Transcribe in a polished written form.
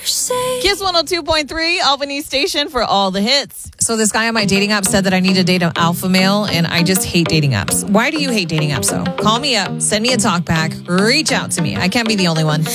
Kiss 102.3, Albany Station for all the hits. So this guy on my dating app said that I need to date an alpha male, and I just hate dating apps. Why do you hate dating apps, though? Call me up, send me a talk back, reach out to me. I can't be the only one.